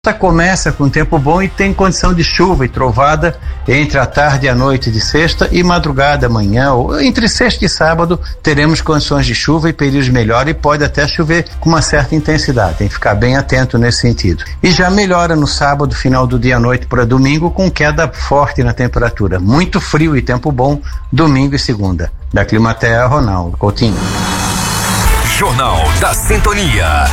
Começa com tempo bom e tem condição de chuva e trovada entre a tarde e a noite de sexta e madrugada amanhã, ou entre sexta e sábado teremos condições de chuva e períodos melhores e pode até chover com uma certa intensidade, tem que ficar bem atento nesse sentido. E já melhora no sábado, final do dia à noite para domingo, com queda forte na temperatura, muito frio e tempo bom domingo e segunda. Da Climatea, Ronaldo Coutinho. Jornal da Sintonia.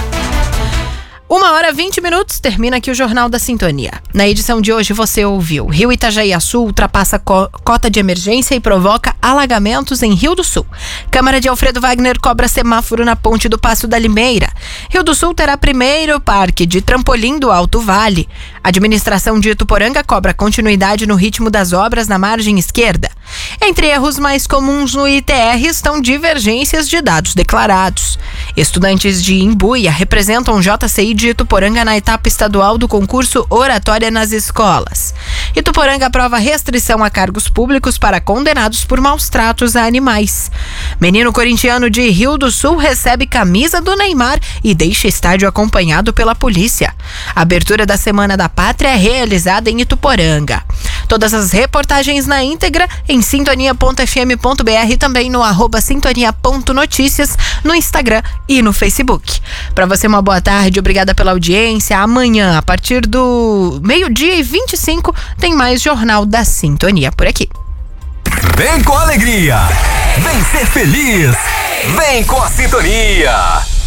1h20, termina aqui o Jornal da Sintonia. Na edição de hoje você ouviu: Rio Itajaí-Açu ultrapassa cota de emergência e provoca alagamentos em Rio do Sul. Câmara de Alfredo Wagner cobra semáforo na ponte do Passo da Limeira. Rio do Sul terá primeiro parque de trampolim do Alto Vale. A administração de Ituporanga cobra continuidade no ritmo das obras na margem esquerda. Entre erros mais comuns no ITR estão divergências de dados declarados. Estudantes de Imbuia representam JCI de Ituporanga na etapa estadual do concurso Oratória nas Escolas. Ituporanga aprova restrição a cargos públicos para condenados por maus tratos a animais. Menino corintiano de Rio do Sul recebe camisa do Neymar e deixa estádio acompanhado pela polícia. A abertura da Semana da Pátria é realizada em Ituporanga. Todas as reportagens na íntegra em sintonia.fm.br e também no @sintonia.noticias no Instagram e no Facebook. Para você uma boa tarde, obrigada pela audiência. Amanhã, a partir do 12h25, tem mais Jornal da Sintonia por aqui. Vem com alegria, vem ser feliz, vem com a Sintonia.